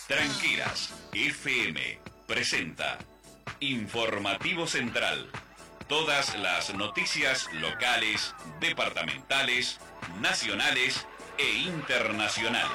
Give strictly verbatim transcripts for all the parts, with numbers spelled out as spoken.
Tranqueras F M presenta Informativo Central. Todas las noticias locales, departamentales, nacionales e internacionales.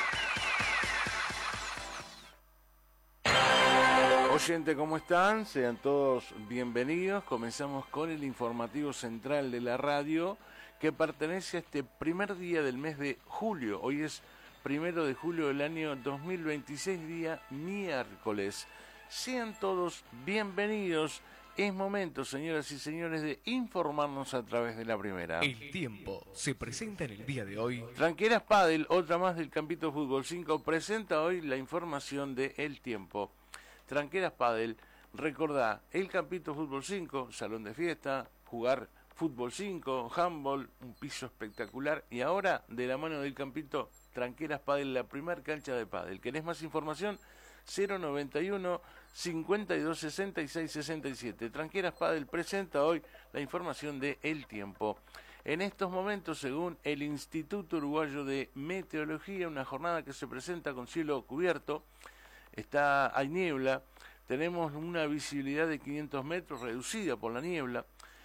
Oyente, ¿cómo están? Sean todos bienvenidos. Comenzamos con el informativo central de la radio, que pertenece a este primer día del mes de julio. Hoy es primero de julio del año dos mil veintiséis, día miércoles. Sean todos bienvenidos. Es momento, señoras y señores, de informarnos a través de la primera. El tiempo se presenta en el día de hoy. Tranqueras Padel, otra más del Campito Fútbol cinco, presenta hoy la información de El Tiempo. Tranqueras Padel, recordá, el Campito Fútbol cinco, salón de fiesta, jugar fútbol cinco, handball, un piso espectacular, y ahora, de la mano del Campito, Tranqueras Padel, la primer cancha de pádel. ¿Querés más información? cero noventa y uno, cincuenta y dos, sesenta y seis, sesenta y siete. Tranqueras Padel presenta hoy la información de El Tiempo. En estos momentos, según el Instituto Uruguayo de Meteorología, una jornada que se presenta con cielo cubierto, está hay niebla, tenemos una visibilidad de quinientos metros reducida por la niebla,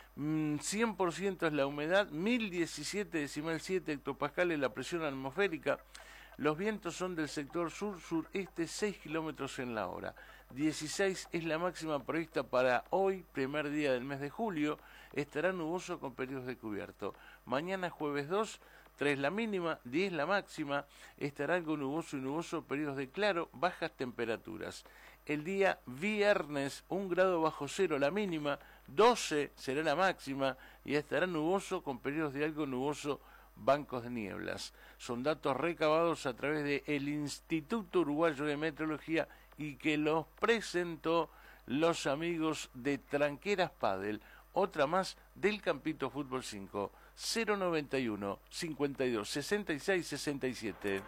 cien por ciento es la humedad, mil diecisiete decimal siete hectopascales la presión atmosférica, los vientos son del sector sur-sureste, seis kilómetros en la hora, dieciséis es la máxima prevista para hoy, primer día del mes de julio, estará nuboso con periodos de cubierto. Mañana jueves dos, tres la mínima, diez la máxima, estará algo nuboso y nuboso, periodos de claro, bajas temperaturas. El día viernes, un grado bajo cero la mínima, doce será la máxima y estará nuboso con periodos de algo nuboso, bancos de nieblas. Son datos recabados a través del Instituto Uruguayo de Meteorología y que los presentó los amigos de Tranqueras Padel, otra más del Campito Fútbol cinco, cero noventa y uno, cincuenta y dos, sesenta y seis, sesenta y siete.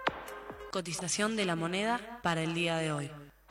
Cotización de la moneda para el día de hoy.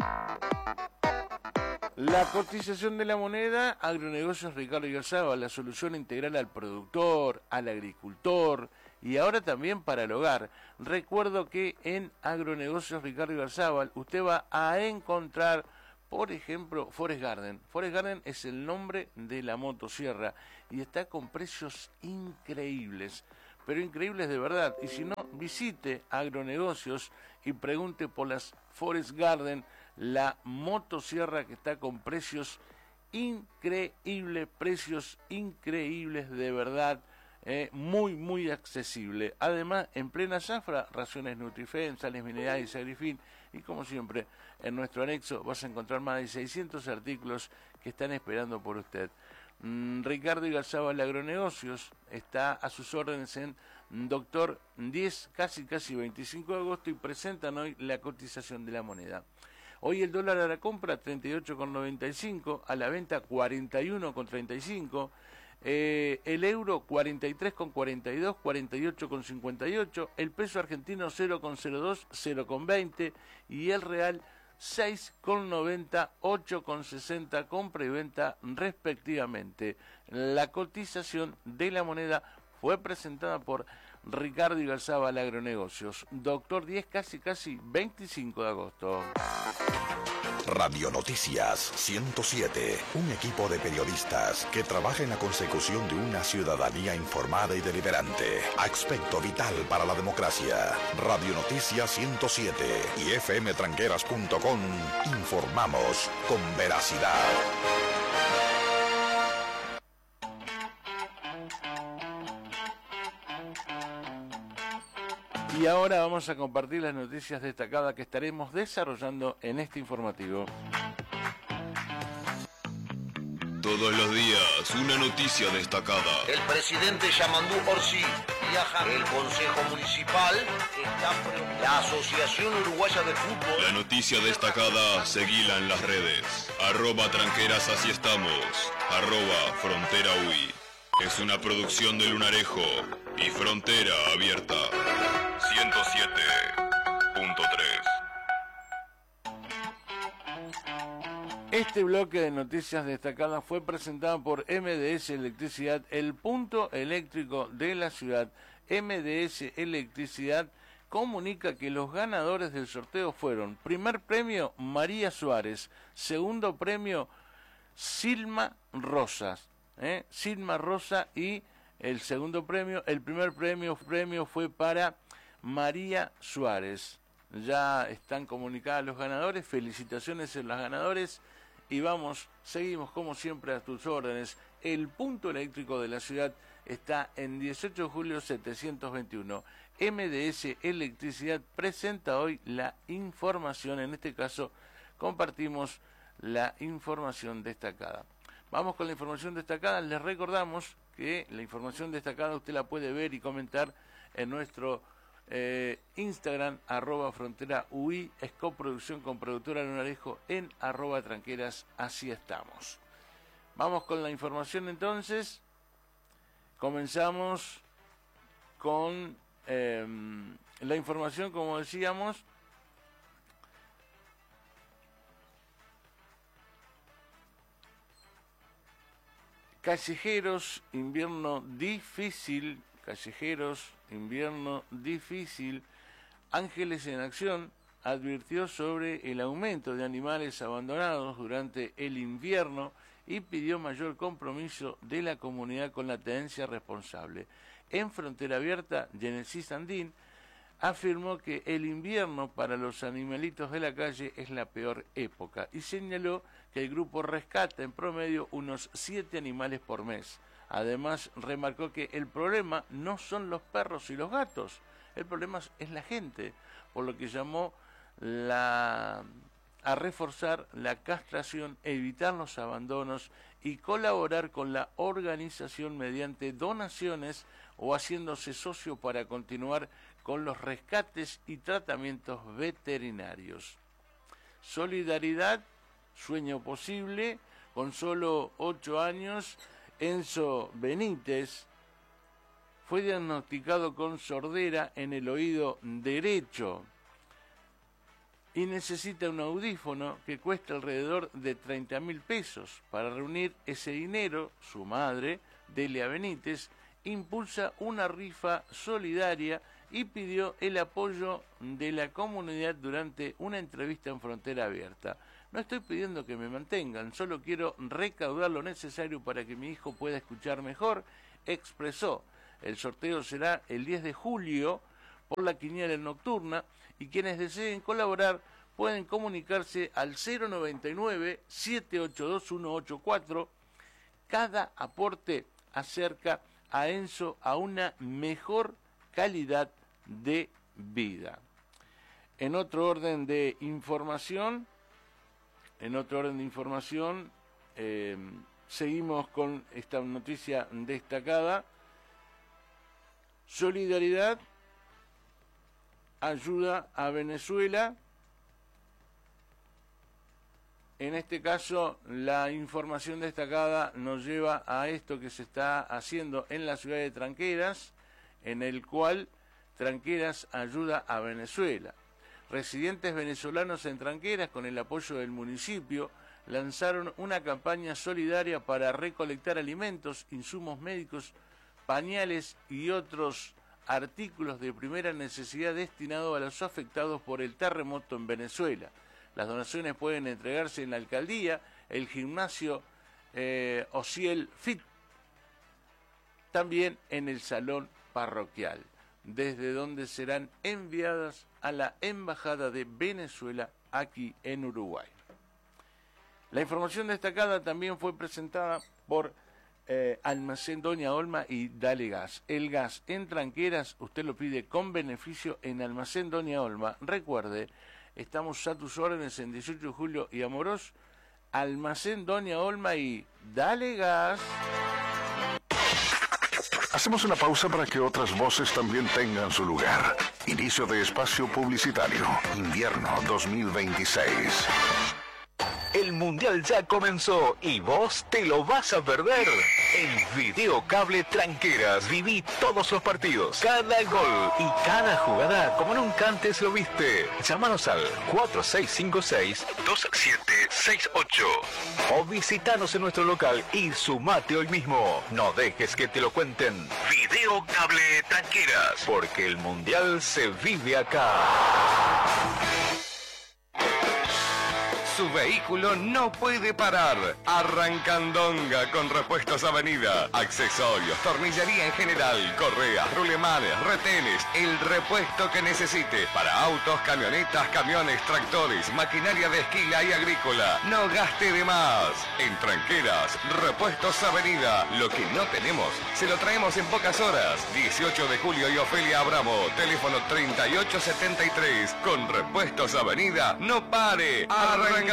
La cotización de la moneda, Agronegocios Ricardo Igarzábal, la solución integral al productor, al agricultor y ahora también para el hogar. Recuerdo que en Agronegocios Ricardo Igarzábal usted va a encontrar, por ejemplo, Forest Garden. Forest Garden es el nombre de la motosierra y está con precios increíbles, pero increíbles de verdad. Y si no, visite Agronegocios y pregunte por las Forest Garden, la motosierra que está con precios increíbles, precios increíbles de verdad, eh, muy, muy accesible. Además, en plena zafra, raciones Nutrifen, sales minerales, Agrifin, y como siempre, en nuestro anexo vas a encontrar más de seiscientos artículos que están esperando por usted. Mm, Ricardo Igarzábal Agronegocios está a sus órdenes en Doctor diez, casi casi veinticinco de agosto, y presentan hoy la cotización de la moneda. Hoy el dólar a la compra treinta y ocho con noventa y cinco, a la venta cuarenta y uno con treinta y cinco, eh, el euro cuarenta y tres con cuarenta y dos, cuarenta y ocho con cincuenta y ocho, el peso argentino cero con cero dos, cero con veinte y el real seis con noventa, ocho con sesenta, compra y venta respectivamente. La cotización de la moneda fue presentada por Ricardo Igarzábal Agronegocios, Doctor diez, casi casi veinticinco de agosto. Radio Noticias ciento siete, un equipo de periodistas que trabaja en la consecución de una ciudadanía informada y deliberante, aspecto vital para la democracia. Radio Noticias ciento siete y f m tranqueras punto com, informamos con veracidad. Y ahora vamos a compartir las noticias destacadas que estaremos desarrollando en este informativo. Todos los días, una noticia destacada. El presidente Yamandú Orsi viaja. El Consejo Municipal está preocupado. La Asociación Uruguaya de Fútbol. La noticia destacada, seguila en las redes. Arroba tranqueras, así estamos. Arroba frontera UI. Es una producción de Lunarejo y Frontera Abierta. ciento siete punto tres. Este bloque de noticias destacadas fue presentado por M D S Electricidad, el punto eléctrico de la ciudad. M D S Electricidad comunica que los ganadores del sorteo fueron: primer premio María Suárez, segundo premio Silma Rosas, ¿eh? Silma Rosa, y el segundo premio, el primer premio, premio fue para María Suárez. Ya están comunicados los ganadores, felicitaciones a los ganadores y vamos, seguimos como siempre a tus órdenes. El punto eléctrico de la ciudad está en dieciocho de julio setecientos veintiuno. M D S Electricidad presenta hoy la información, en este caso compartimos la información destacada. Vamos con la información destacada. Les recordamos que la información destacada usted la puede ver y comentar en nuestro eh, Instagram, arroba frontera U I, es coproducción con productora Lunarejo en arroba tranqueras, así estamos. Vamos con la información entonces. Comenzamos con eh, la información, como decíamos. Callejeros, invierno difícil. Callejeros, invierno difícil. Ángeles en Acción advirtió sobre el aumento de animales abandonados durante el invierno y pidió mayor compromiso de la comunidad con la tenencia responsable. En Frontera Abierta, Genesis Sandín afirmó que el invierno para los animalitos de la calle es la peor época y señaló que el grupo rescata en promedio unos siete animales por mes. Además, remarcó que el problema no son los perros y los gatos, el problema es la gente, por lo que llamó la... a reforzar la castración, evitar los abandonos y colaborar con la organización mediante donaciones o haciéndose socio para continuar con los rescates y tratamientos veterinarios. Solidaridad, sueño posible. Con solo ocho años, Enzo Benítez fue diagnosticado con sordera en el oído derecho y necesita un audífono que cuesta alrededor de treinta mil pesos. Para reunir ese dinero, su madre, Delia Benítez, impulsa una rifa solidaria y pidió el apoyo de la comunidad durante una entrevista en Frontera Abierta. No estoy pidiendo que me mantengan, solo quiero recaudar lo necesario para que mi hijo pueda escuchar mejor, expresó. El sorteo será el diez de julio por la quiniela nocturna y quienes deseen colaborar pueden comunicarse al cero noventa y nueve, siete ocho dos, uno ocho cuatro. Cada aporte acerca a Enzo a una mejor calidad de vida. En otro orden de información, en otro orden de información, eh, seguimos con esta noticia destacada. Solidaridad ayuda a Venezuela. En este caso, la información destacada nos lleva a esto que se está haciendo en la ciudad de Tranqueras, en el cual Tranqueras ayuda a Venezuela. Residentes venezolanos en Tranqueras, con el apoyo del municipio, lanzaron una campaña solidaria para recolectar alimentos, insumos médicos, pañales y otros artículos de primera necesidad destinados a los afectados por el terremoto en Venezuela. Las donaciones pueden entregarse en la alcaldía, el gimnasio eh, Ociel Fit, también en el salón parroquial, desde donde serán enviadas a la Embajada de Venezuela aquí en Uruguay. La información destacada también fue presentada por eh, Almacén Doña Olma y Dale Gas. El gas en Tranqueras usted lo pide con beneficio en Almacén Doña Olma. Recuerde, estamos a tus órdenes en dieciocho de julio y Amorós, Almacén Doña Olma y Dale Gas. Hacemos una pausa para que otras voces también tengan su lugar. Inicio de espacio publicitario. Invierno dos mil veintiséis. El Mundial ya comenzó y vos te lo vas a perder. En Videocable Tranqueras viví todos los partidos, cada gol y cada jugada como nunca antes lo viste. Llámanos al cuatro seis cinco seis, dos siete seis ocho o visitanos en nuestro local y sumate hoy mismo. No dejes que te lo cuenten. Videocable Tranqueras, porque el mundial se vive acá. Su vehículo no puede parar. Arrancandonga con Repuestos Avenida. Accesorios, tornillería en general, correas, rulemanes, retenes, el repuesto que necesite para autos, camionetas, camiones, tractores, maquinaria de esquila y agrícola. No gaste de más. En Tranqueras, Repuestos Avenida. Lo que no tenemos, se lo traemos en pocas horas. dieciocho de julio y Ofelia Abramo. Teléfono treinta y ocho setenta y tres. Con Repuestos Avenida, no pare. Arranca.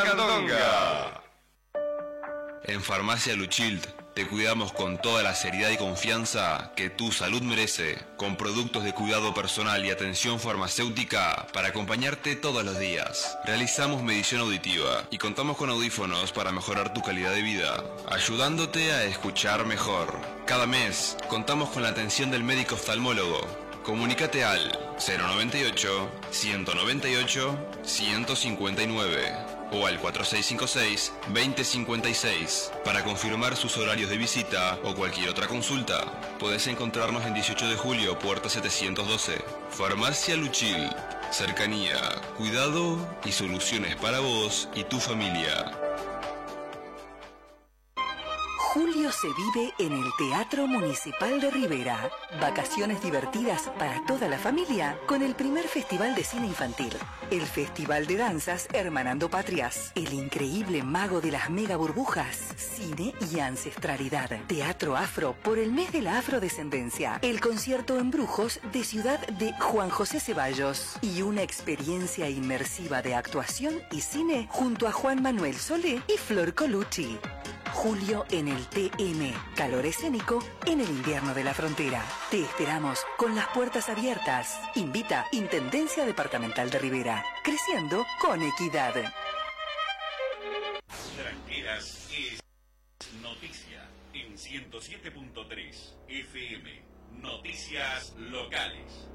En Farmacia Luchild te cuidamos con toda la seriedad y confianza que tu salud merece, con productos de cuidado personal y atención farmacéutica para acompañarte todos los días. Realizamos medición auditiva y contamos con audífonos para mejorar tu calidad de vida, ayudándote a escuchar mejor. Cada mes contamos con la atención del médico oftalmólogo. Comunícate al cero noventa y ocho, ciento noventa y ocho, ciento cincuenta y nueve o al cuatro seis cinco seis, veinte cincuenta y seis para confirmar sus horarios de visita o cualquier otra consulta. Podés encontrarnos en dieciocho de julio, puerta setecientos doce. Farmacia Luchil. Cercanía, cuidado y soluciones para vos y tu familia. Julio se vive en el Teatro Municipal de Rivera. Vacaciones divertidas para toda la familia con el primer Festival de Cine Infantil. El Festival de Danzas Hermanando Patrias. El increíble mago de las mega burbujas. Cine y ancestralidad. Teatro Afro por el mes de la afrodescendencia. El concierto en Brujos de Ciudad de Juan José Ceballos. Y una experiencia inmersiva de actuación y cine junto a Juan Manuel Solé y Flor Colucci. Julio en el T M. Calor escénico en el invierno de la frontera. Te esperamos con las puertas abiertas. Invita Intendencia Departamental de Rivera. Creciendo con equidad. Tranqueras es noticia en ciento siete punto tres F M. Noticias locales.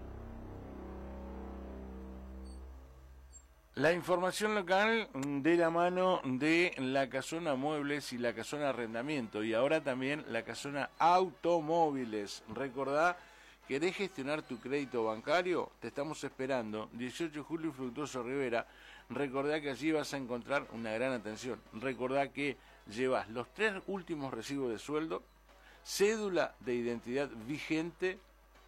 La información local de la mano de la Casona Muebles y la Casona Arrendamiento y ahora también la Casona Automóviles. Recordá, ¿querés gestionar tu crédito bancario? Te estamos esperando. dieciocho de julio, Fructuoso Rivera. Recordá que allí vas a encontrar una gran atención. Recordá que llevas los tres últimos recibos de sueldo, cédula de identidad vigente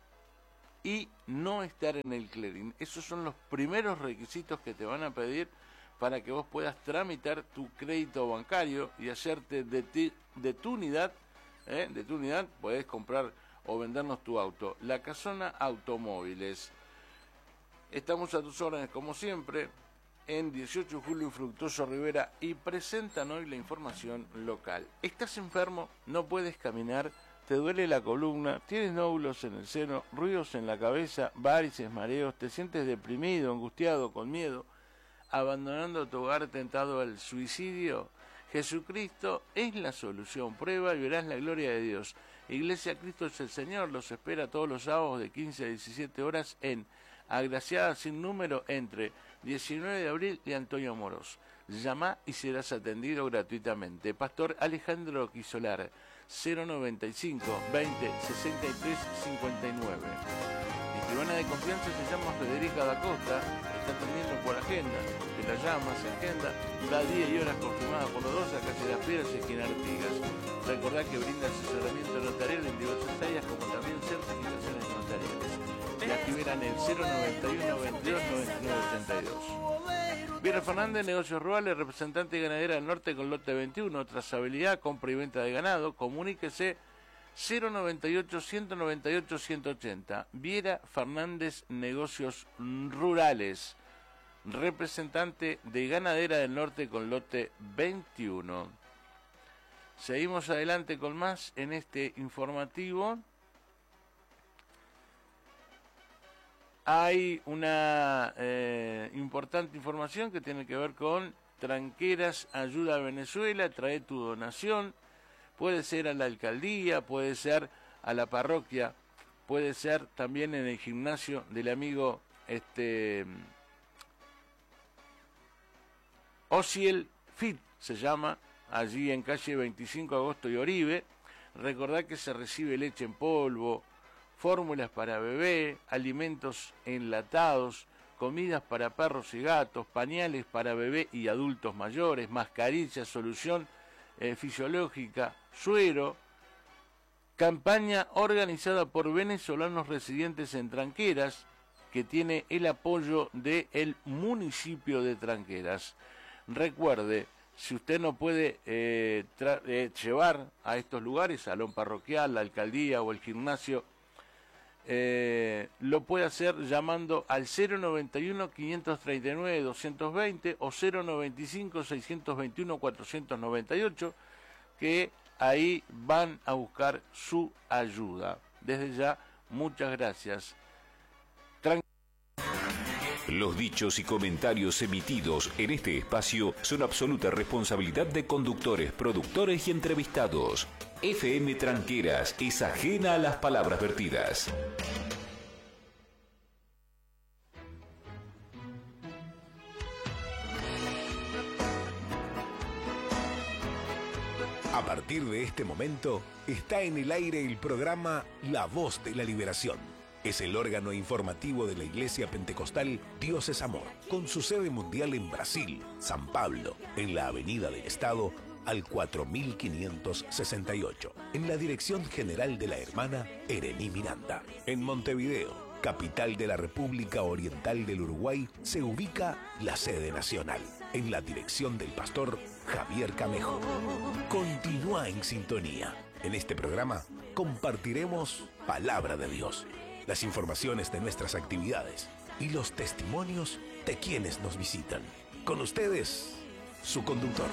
y no estar en el clearing. Esos son los primeros requisitos que te van a pedir para que vos puedas tramitar tu crédito bancario y hacerte de, ti, de tu unidad, ¿eh? de tu unidad, podés comprar o vendernos tu auto. La Casona Automóviles. Estamos a tus órdenes como siempre en dieciocho de julio, Fructuoso Rivera, y presentan hoy la información local. ¿Estás enfermo? ¿No puedes caminar? ¿Te duele la columna? ¿Tienes nódulos en el seno? ¿Ruidos en la cabeza? ¿Varices, mareos? ¿Te sientes deprimido, angustiado, con miedo? ¿Abandonando tu hogar, tentado al suicidio? Jesucristo es la solución. Prueba y verás la gloria de Dios. Iglesia Cristo es el Señor. Los espera todos los sábados de quince a diecisiete horas en Agraciada Sin Número entre diecinueve de abril y Antonio Moros. Llama y serás atendido gratuitamente. Pastor Alejandro Quisolar, cero noventa y cinco, veinte, sesenta y tres, cincuenta y nueve. Mi escribana de confianza se llama Federica da Costa, está atendiendo por agenda, que la llama, se agenda, da día y horas confirmadas por los dos a calle Las Piedras y esquina Artigas. Recordá que brinda asesoramiento notarial en diversas áreas como también certificaciones notariales. La activarán en el cero noventa y uno, veintidós, noventa y nueve, ochenta y dos. Viera Fernández, negocios rurales, representante ganadera del norte con lote veintiuno, trazabilidad, compra y venta de ganado. Comuníquese cero noventa y ocho, ciento noventa y ocho, ciento ochenta. Viera Fernández, negocios rurales, representante de ganadera del norte con lote veintiuno. Seguimos adelante con más en este informativo. Hay una eh, importante información que tiene que ver con Tranqueras Ayuda a Venezuela. Trae tu donación puede ser a la alcaldía, puede ser a la parroquia, puede ser también en el gimnasio del amigo este Ociel Fit, se llama, allí en calle veinticinco de agosto y Oribe. Recordad que se recibe leche en polvo, fórmulas para bebé, alimentos enlatados, comidas para perros y gatos, pañales para bebé y adultos mayores, mascarillas, solución eh, fisiológica, suero. Campaña organizada por venezolanos residentes en Tranqueras, que tiene el apoyo del municipio de Tranqueras. Recuerde, si usted no puede eh, eh, llevar a estos lugares, salón parroquial, la alcaldía o el gimnasio, eh, lo puede hacer llamando al cero noventa y uno, quinientos treinta y nueve, doscientos veinte o cero noventa y cinco, seiscientos veintiuno, cuatrocientos noventa y ocho, que ahí van a buscar su ayuda. Desde ya, muchas gracias. Tran- Los dichos y comentarios emitidos en este espacio son absoluta responsabilidad de conductores, productores y entrevistados. F M Tranqueras es ajena a las palabras vertidas. A partir de este momento, está en el aire el programa La Voz de la Liberación. Es el órgano informativo de la Iglesia Pentecostal Dios es Amor, con su sede mundial en Brasil, San Pablo, en la Avenida del Estado, al cuatro mil quinientos sesenta y ocho, en la dirección general de la hermana Erení Miranda. En Montevideo, capital de la República Oriental del Uruguay, se ubica la sede nacional, en la dirección del pastor Javier Camejo. Continúa en sintonía. En este programa compartiremos Palabra de Dios, las informaciones de nuestras actividades y los testimonios de quienes nos visitan. Con ustedes, su conductor.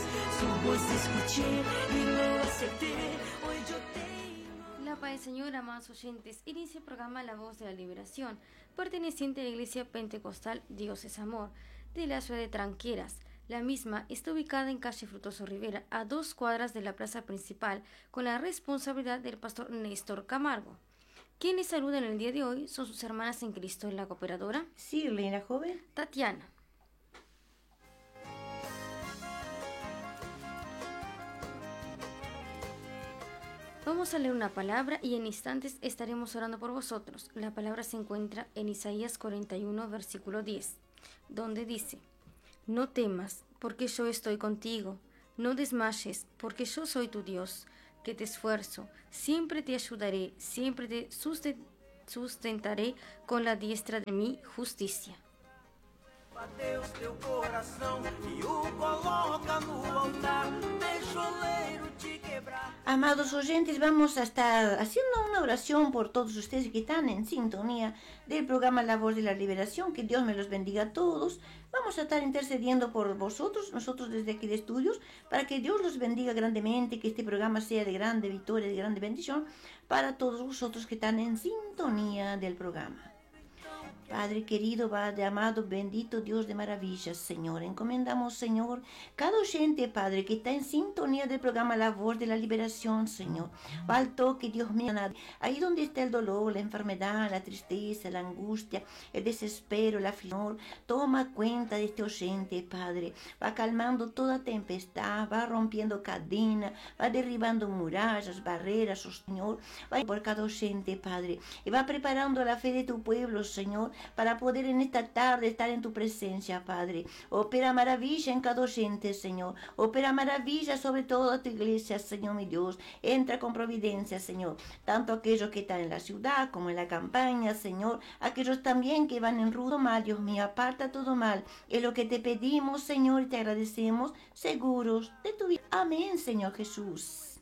La paz del Señor, amados oyentes, inicia el programa La Voz de la Liberación, perteneciente a la Iglesia Pentecostal Dios es Amor, de la ciudad de Tranqueras. La misma está ubicada en calle Frutoso Rivera, a dos cuadras de la plaza principal, con la responsabilidad del pastor Néstor Camargo. Quienes saludan el día de hoy son sus hermanas en Cristo en la cooperadora. Shirley, la joven. Tatiana. Vamos a leer una palabra y en instantes estaremos orando por vosotros. La palabra se encuentra en Isaías cuarenta y uno, versículo diez, donde dice: No temas, porque yo estoy contigo. No desmayes, porque yo soy tu Dios, que te esfuerzo. Siempre te ayudaré, siempre te sustentaré con la diestra de mi justicia. Amados oyentes, vamos a estar haciendo una oración por todos ustedes que están en sintonía del programa La Voz de la Liberación. Que Dios me los bendiga a todos. Vamos a estar intercediendo por vosotros, nosotros desde aquí de estudios, para que Dios los bendiga grandemente, que este programa sea de grande victoria, de grande bendición para todos vosotros que están en sintonía del programa. Padre querido, Padre amado, bendito Dios de maravillas, Señor. Encomendamos, Señor, cada oyente, Padre, que está en sintonía del programa La Voz de la Liberación, Señor. Va al toque, Dios mío, ahí donde está el dolor, la enfermedad, la tristeza, la angustia, el desespero, la aflicción. Toma cuenta de este oyente, Padre. Va calmando toda tempestad, va rompiendo cadenas, va derribando murallas, barreras, oh Señor. Va por cada oyente, Padre. Y va preparando la fe de tu pueblo, Señor, para poder en esta tarde estar en tu presencia, Padre. Opera maravilla en cada oyente, Señor. Opera maravilla sobre toda tu iglesia, Señor mi Dios. Entra con providencia, Señor. Tanto aquellos que están en la ciudad como en la campaña, Señor. Aquellos también que van en rudo mal, Dios mío, aparta todo mal. Es lo que te pedimos, Señor, y te agradecemos, seguros de tu vida. Amén, Señor Jesús.